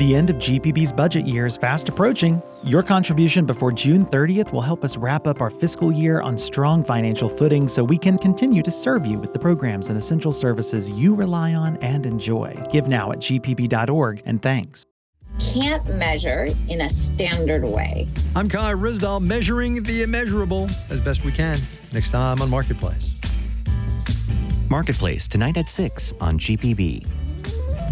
The end of GPB's budget year is fast approaching. Your contribution before June 30th will help us wrap up our fiscal year on strong financial footing so we can continue to serve you with the programs and essential services you rely on and enjoy. Give now at gpb.org, and thanks. Can't measure in a standard way. I'm Kai Ryssdal, measuring the immeasurable as best we can. Next time on Marketplace. Marketplace, tonight at 6 on GPB.